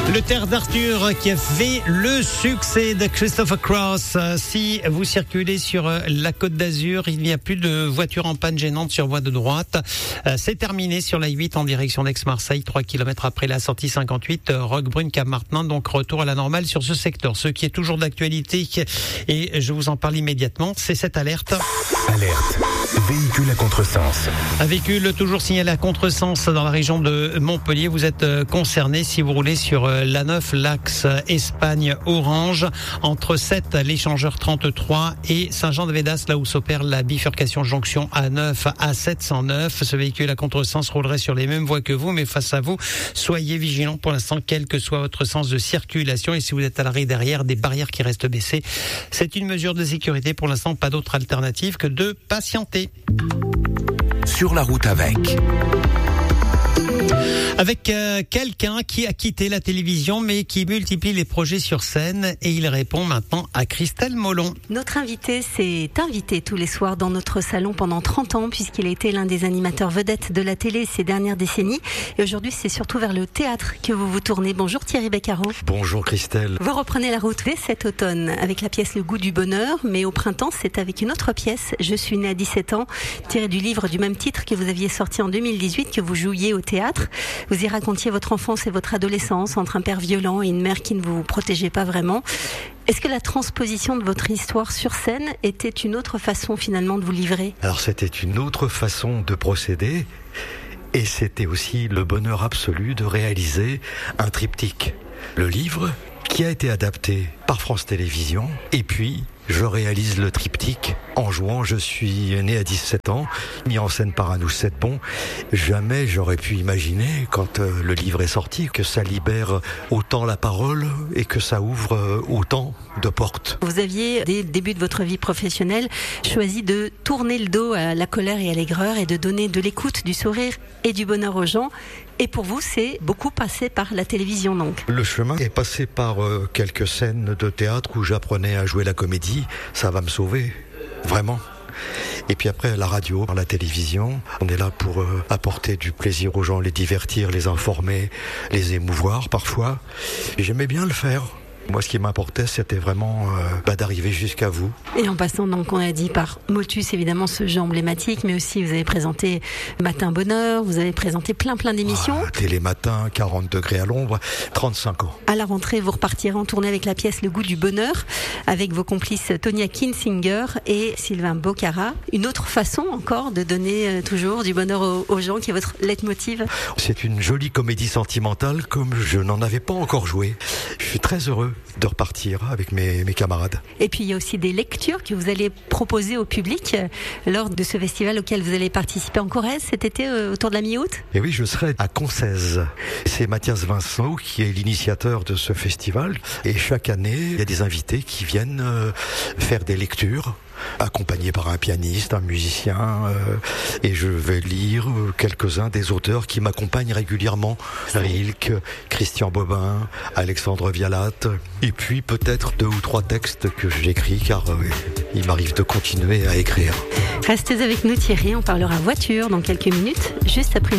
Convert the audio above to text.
Le Terre d'Arthur qui a fait le succès de Christopher Cross. Si vous circulez sur la Côte d'Azur, il n'y a plus de voitures en panne gênante sur voie de droite. C'est terminé sur la 8 en direction d'Aix-Marseille, 3 km après la sortie 58, Roquebrune Cap Martin. Donc retour à la normale sur ce secteur. Ce qui est toujours d'actualité et je vous en parle immédiatement, c'est cette alerte. Alerte. Véhicule à contresens. Un véhicule toujours signalé à contresens dans la région de Montpellier. Vous êtes concerné si vous roulez sur l'A9, l'axe Espagne-Orange, entre 7, l'échangeur 33 et Saint-Jean-de-Védas, là où s'opère la bifurcation jonction A9 à 709. Ce véhicule à contresens roulerait sur les mêmes voies que vous, mais face à vous, soyez vigilants pour l'instant, quel que soit votre sens de circulation. Et si vous êtes à l'arrêt derrière, des barrières qui restent baissées, c'est une mesure de sécurité. Pour l'instant, pas d'autre alternative que de patienter. Sur la route avec quelqu'un qui a quitté la télévision mais qui multiplie les projets sur scène, et il répond maintenant à Christelle Molon. Notre invité s'est invité tous les soirs dans notre salon pendant 30 ans puisqu'il a été l'un des animateurs vedettes de la télé ces dernières décennies, et aujourd'hui c'est surtout vers le théâtre que vous vous tournez. Bonjour Thierry Beccaro. Bonjour Christelle. Vous reprenez la route dès cet automne avec la pièce Le goût du bonheur, mais au printemps c'est avec une autre pièce, Je suis née à 17 ans, tirée du livre du même titre que vous aviez sorti en 2018, que vous jouiez au théâtre. Vous y racontiez votre enfance et votre adolescence entre un père violent et une mère qui ne vous protégeait pas vraiment. Est-ce que la transposition de votre histoire sur scène était une autre façon finalement de vous livrer ? Alors c'était une autre façon de procéder, et c'était aussi le bonheur absolu de réaliser un triptyque. Le livre qui a été adapté par France Télévisions, et puis je réalise le triptyque en jouant Je suis né à 17 ans, mis en scène par Anouche Setbon. Jamais j'aurais pu imaginer, quand le livre est sorti, que ça libère autant la parole et que ça ouvre autant de portes. Vous aviez, dès le début de votre vie professionnelle, choisi de tourner le dos à la colère et à l'aigreur et de donner de l'écoute, du sourire et du bonheur aux gens. Et pour vous, c'est beaucoup passé par la télévision donc. Le chemin est passé par quelques scènes de théâtre où j'apprenais à jouer la comédie. Ça va me sauver, vraiment. Et puis après, la radio, la télévision, on est là pour apporter du plaisir aux gens, les divertir, les informer, les émouvoir parfois. Et j'aimais bien le faire. Moi, ce qui m'importait, c'était vraiment d'arriver jusqu'à vous. Et en passant, donc, on a dit par Motus, évidemment, ce jeu emblématique, mais aussi vous avez présenté Matin Bonheur, vous avez présenté plein d'émissions. Télématin, 40 degrés à l'ombre, 35 ans. À la rentrée, vous repartirez en tournée avec la pièce Le goût du bonheur, avec vos complices Tonia Kinsinger et Sylvain Bocara. Une autre façon encore de donner toujours du bonheur aux gens, qui est votre leitmotiv. C'est une jolie comédie sentimentale comme je n'en avais pas encore joué. Je suis très heureux de repartir avec mes camarades. Et puis il y a aussi des lectures que vous allez proposer au public lors de ce festival auquel vous allez participer en Corrèze cet été autour de la mi-août. Et oui, je serai à Concèze. C'est Mathias Vincent qui est l'initiateur de ce festival, et chaque année il y a des invités qui viennent faire des lectures, accompagné par un pianiste, un musicien, et je vais lire quelques-uns des auteurs qui m'accompagnent régulièrement. Rilke, Christian Bobin, Alexandre Vialat, et puis peut-être 2 ou 3 textes que j'écris, car il m'arrive de continuer à écrire. Restez avec nous Thierry, on parlera voiture dans quelques minutes, juste après